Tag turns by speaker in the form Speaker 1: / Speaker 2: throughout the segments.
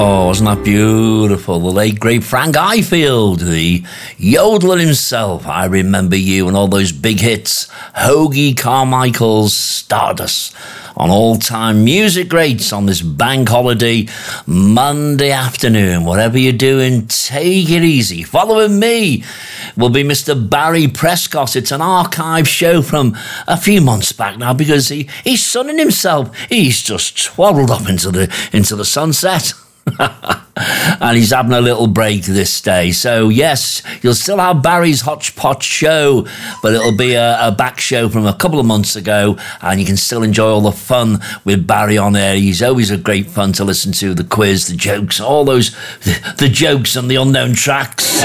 Speaker 1: Oh, wasn't that beautiful? The late, great Frank Ifield, the yodeler himself. I Remember You, and all those big hits. Hoagie Carmichael's Stardust on all-time music greats on this bank holiday Monday afternoon. Whatever you're doing, take it easy. Following me will be Mr. Barry Prescott. It's an archive show from a few months back now because he's sunning himself. He's just twaddled up into the sunset. And he's having a little break this day. So yes, you'll still have Barry's Hodgepodge show, but it'll be a back show from a couple of months ago, and you can still enjoy all the fun with Barry on air. He's always a great fun to listen to. The quiz, the jokes, all those the jokes and the unknown tracks.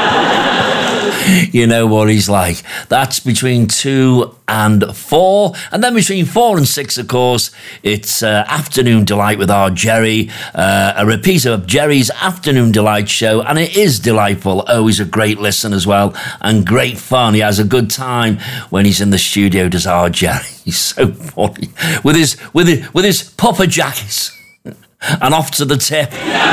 Speaker 1: You know what he's like. That's between 2 and 4. And then between 4 and 6, of course, it's Afternoon Delight with our Jerry. A repeat of Jerry's Afternoon Delight show. And it is delightful. Always a great listen as well. And great fun. He has a good time when he's in the studio, does our Jerry. He's so funny. With his puffer jackets. And off to the tip.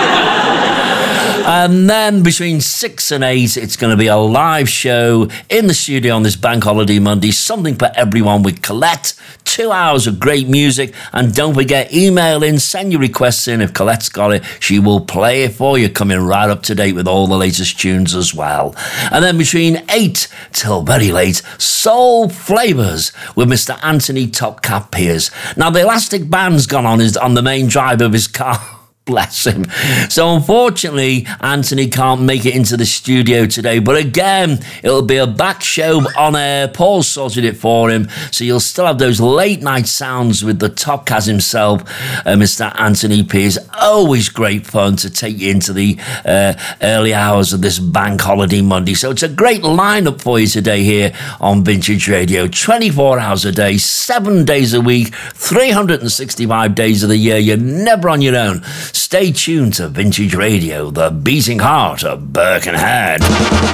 Speaker 1: And then between 6 and 8, it's going to be a live show in the studio on this bank holiday Monday. Something for everyone with Colette. 2 hours of great music. And don't forget, email in, send your requests in. If Colette's got it, she will play it for you, coming right up to date with all the latest tunes as well. And then between 8 till very late, Soul Flavours with Mr. Anthony Topcat Pierce. Now, the elastic band's gone on the main drive of his car. Bless him. So unfortunately, Anthony can't make it into the studio today. But again, it'll be a back show on air. Paul sorted it for him. So you'll still have those late night sounds with the Topcaz himself, Mr. Anthony Pierce. Always great fun to take you into the early hours of this bank holiday Monday. So it's a great lineup for you today here on Vintage Radio. 24 hours a day, 7 days a week, 365 days of the year. You're never on your own. Stay tuned to Vintage Radio, the beating heart of Birkenhead.